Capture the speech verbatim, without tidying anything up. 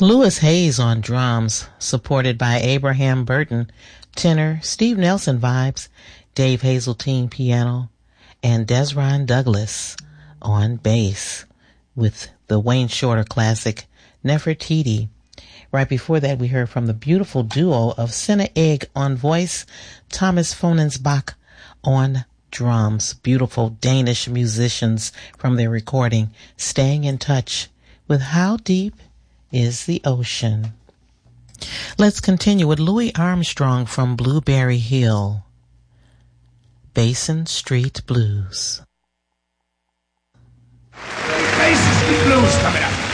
Louis Hayes on drums, supported by Abraham Burton, tenor, Steve Nelson vibes, Dave Hazeltine piano, and Desron Douglas on bass with the Wayne Shorter classic Nefertiti. Right before that, we heard from the beautiful duo of Senna Egg on voice, Thomas Fonensbach on drums. Beautiful Danish musicians from their recording, Staying in Touch with How Deep is the Ocean. Let's continue with Louis Armstrong from Blueberry Hill, Basin Street Blues. Basin Street Blues coming up.